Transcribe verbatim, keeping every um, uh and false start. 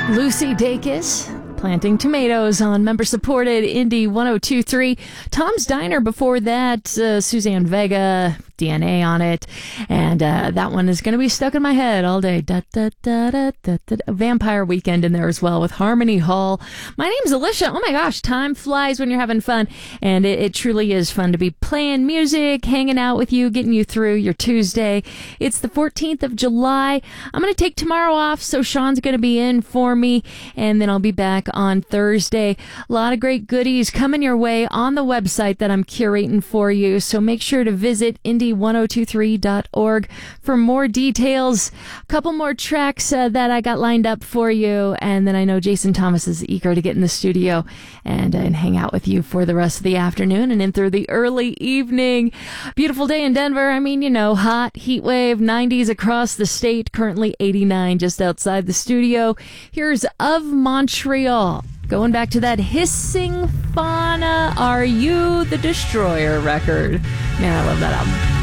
Lucy Dacus, Planting Tomatoes on member-supported Indie one oh two point three. Tom's Diner before that, uh, Suzanne Vega, D N A on it. And uh, that one is going to be stuck in my head all day. Da, da, da, da, da, da. Vampire Weekend in there as well with Harmony Hall. My name's Alicia. Oh my gosh, time flies when you're having fun. And it, it truly is fun to be playing music, hanging out with you, getting you through your Tuesday. It's the fourteenth of July. I'm going to take tomorrow off, so Sean's going to be in for me. And then I'll be back on Thursday. A lot of great goodies coming your way on the website that I'm curating for you. So make sure to visit indie one oh two three dot org for more details. A couple more tracks uh, that I got lined up for you. And then I know Jason Thomas is eager to get in the studio and, uh, and hang out with you for the rest of the afternoon and in through the early evening. Beautiful day in Denver. I mean, you know, hot heat wave, nineties across the state, currently eighty-nine just outside the studio. Here's Of Montreal. Going back to that Hissing Fauna, Are You the Destroyer record. Man, I love that album.